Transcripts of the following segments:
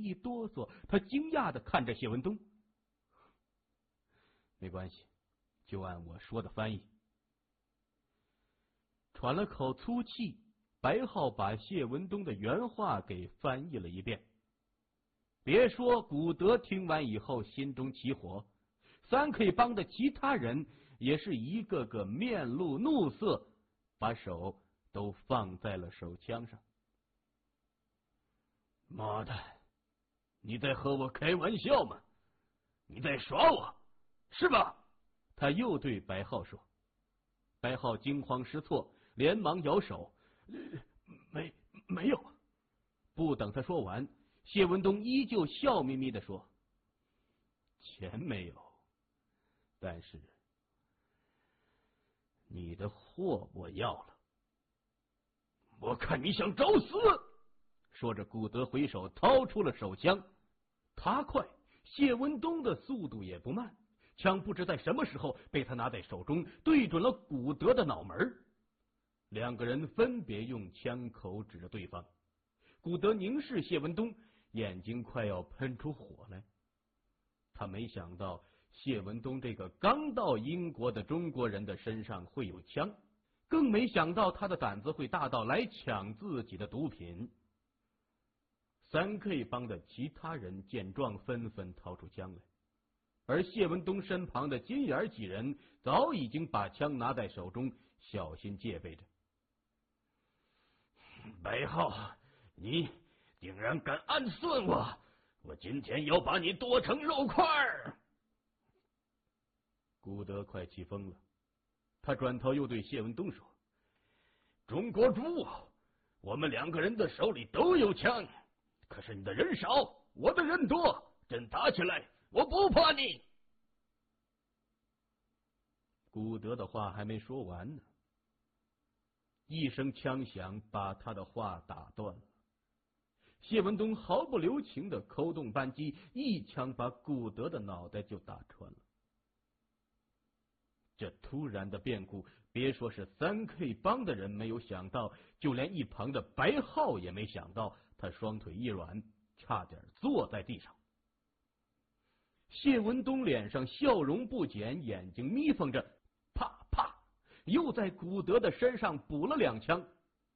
一哆嗦，他惊讶地看着谢文东。没关系，就按我说的翻译。喘了口粗气，白浩把谢文东的原话给翻译了一遍。别说古德听完以后心中起火，3K 帮的其他人也是一个个面露怒色，把手都放在了手枪上。妈的，你在和我开玩笑吗？你在耍我，是吧？他又对白浩说。白浩惊慌失措，连忙摇手，没有。不等他说完，谢文东依旧笑眯眯地说：钱没有，但是你的货我要了。我看你想找死！说着，古德回手掏出了手枪。他快，谢文东的速度也不慢，枪不知在什么时候被他拿在手中，对准了古德的脑门。两个人分别用枪口指着对方。古德凝视谢文东，眼睛快要喷出火来。他没想到谢文东这个刚到英国的中国人的身上会有枪，更没想到他的胆子会大到来抢自己的毒品。3K 帮的其他人见状纷纷掏出枪来，而谢文东身旁的金眼几人早已经把枪拿在手中，小心戒备着。白浩，你竟然敢暗算我！我今天要把你剁成肉块！古德快气疯了，他转头又对谢文东说：中国猪，我们两个人的手里都有枪，可是你的人少，我的人多，真打起来我不怕你。古德的话还没说完呢，一声枪响把他的话打断了。谢文东毫不留情的扣动扳机，一枪把古德的脑袋就打穿了。这突然的变故，别说是3K 帮的人没有想到，就连一旁的白浩也没想到。他双腿一软，差点坐在地上。谢文东脸上笑容不减，眼睛眯缝着，啪啪又在古德的身上补了2枪。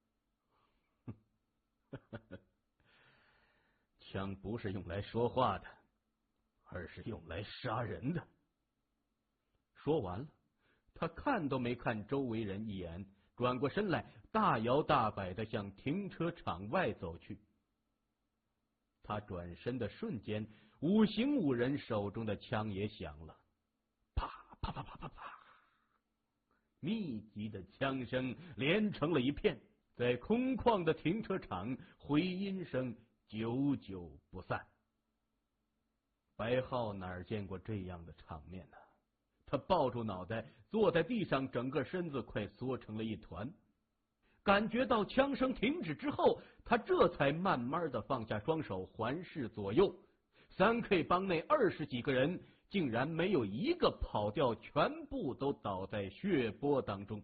枪不是用来说话的，而是用来杀人的。说完了，他看都没看周围人一眼，转过身来，大摇大摆地向停车场外走去。他转身的瞬间，5行5人手中的枪也响了，啪啪啪啪啪啪，密集的枪声连成了一片，在空旷的停车场，回音声久久不散。白浩哪见过这样的场面呢？他抱住脑袋，坐在地上，整个身子快缩成了一团。感觉到枪声停止之后，他这才慢慢的放下双手，环视左右。3K 帮内20几个人竟然没有一个跑掉，全部都倒在血泊当中。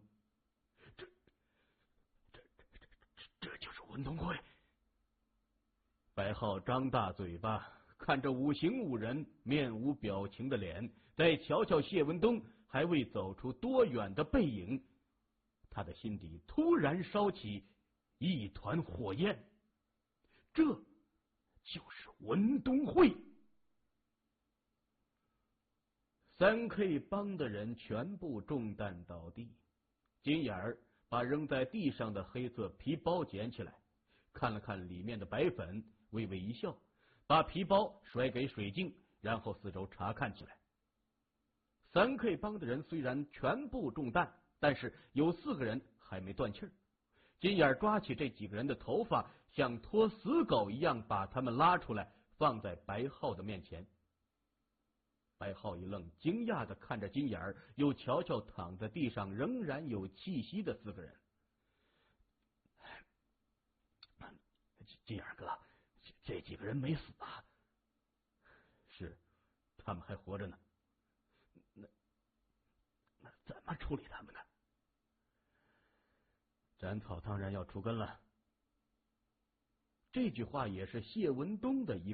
这就是文东会。白浩张大嘴巴，看着5行5人面无表情的脸，再瞧瞧谢文东还未走出多远的背影，他的心底突然烧起一团火焰。这就是文东会。3K 帮的人全部中弹倒地，金眼儿把扔在地上的黑色皮包捡起来，看了看里面的白粉，微微一笑，把皮包甩给水镜，然后四周查看起来。3K 帮的人虽然全部中弹，但是有4个人还没断气儿。金眼抓起这几个人的头发，像拖死狗一样把他们拉出来，放在白浩的面前。白浩一愣，惊讶的看着金眼，又瞧瞧躺在地上仍然有气息的4个人。金眼哥，这几个人没死啊？是，他们还活着呢。那怎么处理他们呢？斩草当然要除根了。这句话也是谢文东的一